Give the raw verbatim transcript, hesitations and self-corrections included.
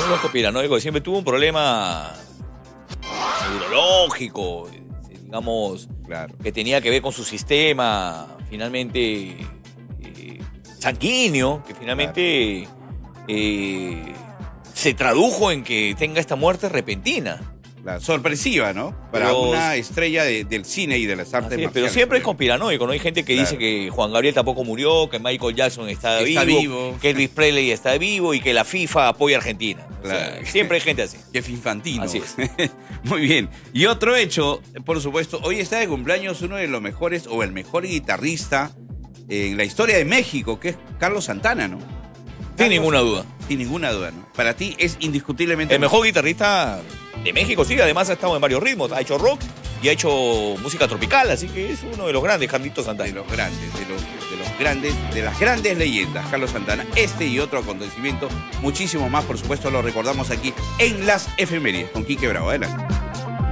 no es conspiranoico, siempre tuvo un problema neurológico, digamos, claro, que tenía que ver con su sistema, finalmente, eh, sanguíneo, que finalmente claro. eh, se tradujo en que tenga esta muerte repentina. La sorpresiva, ¿no? Para pero, una estrella de, del cine y de las artes marciales. Pero siempre es conspiranoico, ¿no? Hay gente que claro. dice que Juan Gabriel tampoco murió, que Michael Jackson está, está vivo, vivo, que Elvis Presley está vivo y que la FIFA apoya a Argentina. Claro. O sea, siempre hay gente así. Que infantino. Así es. Muy bien. Y otro hecho, por supuesto, hoy está de cumpleaños uno de los mejores o el mejor guitarrista en la historia de México, que es Carlos Santana, ¿no? Sin Carlos, ninguna duda. Sin ninguna duda, ¿no? Para ti es indiscutiblemente... El mejor guitarrista de México, sí. Además ha estado en varios ritmos. Ha hecho rock y ha hecho música tropical. Así que es uno de los grandes, Carlitos Santana. De los grandes, de los, de los grandes, de las grandes leyendas, Carlos Santana. Este y otro acontecimiento, muchísimo más, por supuesto, lo recordamos aquí en Las Efemérides con Quique Bravo. Adelante.